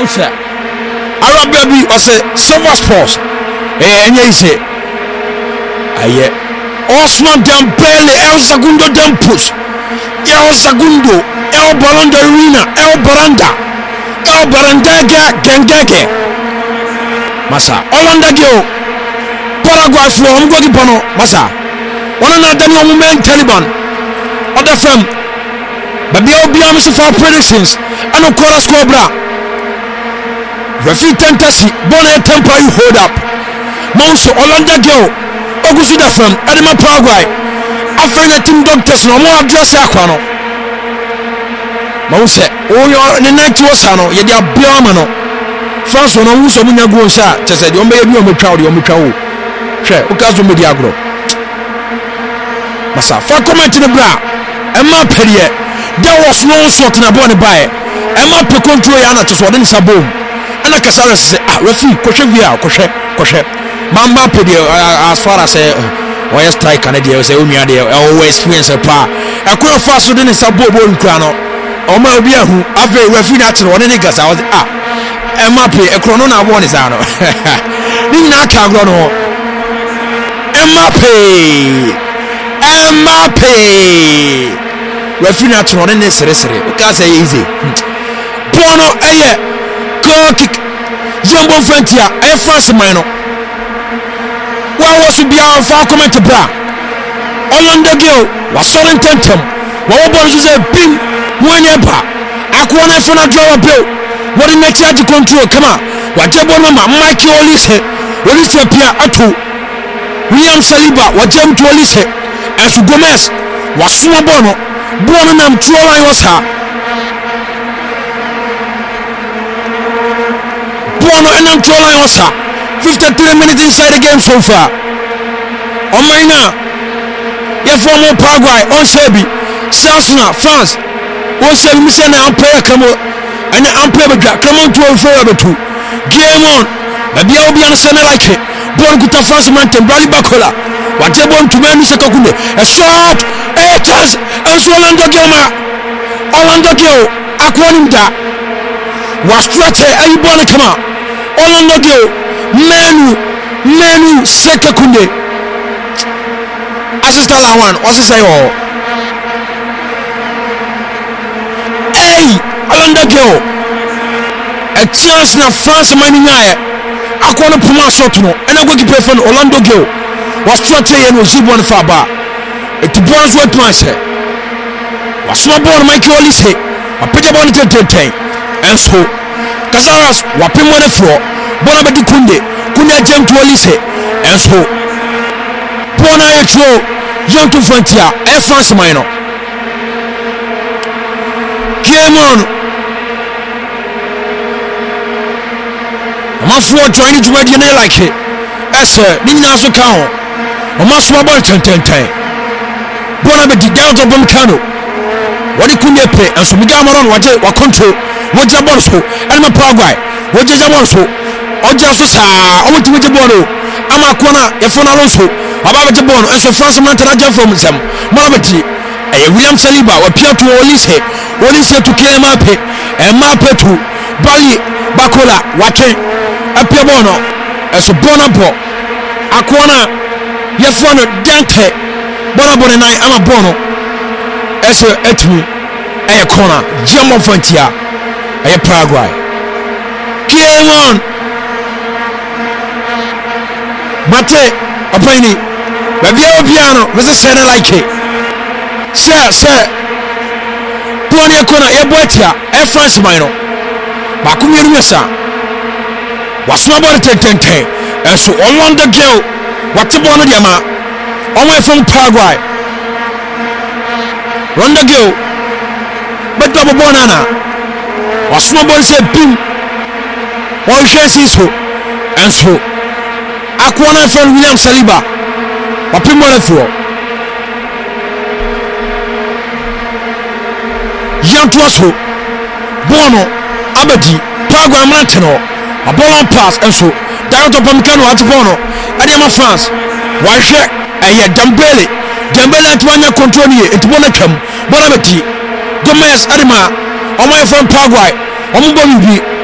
Mausa Arabia bi o say Silver Sports enye ise aye Osman Dembele El Segundo Dempus El Segundo El Baranda Arena El Baranda Gengege Masa Olandagio Paraguay for Mgogi Bono Masa one na dem no men Taliban other firm but they will be able for predictions and of course Cobra Refi Tantasi Bona temper you hold up Monso Olandagio Ogusu da firm Edema Paraguay Africa team doctors no more address akwano Mause oyo ne night was ano ye dia biama no France no wuso munya go sha chese de ombe bi omtwa o de omtwa o hwe o kazo media agro masa fa comment ne bra e ma periye there was no sort na ball ne bae e ma pe control ya na to so de nsa bom ana kasara se refi kohwe via kohwe mamba pe de as far as oya strike na de say onua de always experience pa e ko fa so de nsa bom nkura no o ma obi ahu ave refi na tere one ne gasa o Mbappe ekrono na won is ano ni na ka agro no Mbappe refina tro ne sere o ka say easy bono eye goal kick jumbo frontier e France man no wa was bia fa comment bra Orlando girl was solid tentem wa ball she say bim wonye pa akona fina draw bill what the next year to control come on what jabo no ma Mike Olise pia atu William Saliba what jam to Olise Ensu Gomez wasuma bono nam throw line was ha bono nam throw line was ha 53 minutes inside the game so far Omaina ya former Paraguay on Sebi Sarsna France on Sebi misena ampere kamo and I'm playing come on to a forever to game on maybe I'll be on a center like it born to France mountain Bradley Bacola what you want to me Setokunde a shot a chance and so Orlando Gil Aquaninda was stretched and born come out Orlando Gil Menu Setokunde assistant one what's it say oh hey Orlando girl a chance na France mani nyae akona puma shot no and I go keep for Orlando girl was stretching and was one for ba it bonds what match was small ball Michael Olise a page ball 10 and so Casaras wapim one floor bona bedi kunde jam to Olise and so bona etro young to frontier and France minor game on Amafu join it ready and like it as Nina so count Amafu ball 10 bona be down to Bomkano what it could play and so Migama on what control what jabon so and my Paraguay what jabon so or just sa I want to make a ball Amakona if on also about the ball and so France Montana from them Mabati William Saliba or Pierre to Olise to kill Mbappe and Mbappe to Bali Bacola watching a Piabono as a Bonapo Aquana Yafano Dante Bonabon and I am a Bono as a Etmi a corner German frontier a Paraguay game on Mate Apani Babio Piano Mrs. Senna like it Sir Pony Kona Ebotia a France minor Bakumi Rumesa was no more 10 and so Orlando girl what's one of them on my phone Paraguay Ronda girl but double banana was no more say boom one chance so and so Aquana from William Saliba wapim one floor Yantuaso Bono Abedi Paraguay Mantino a ball on pass and so down to Pomcano at Bono Adema France one shot and Dembele at one year control here into Bonacam Bonabeti Gomez Adema on my friend Paraguay on Mubali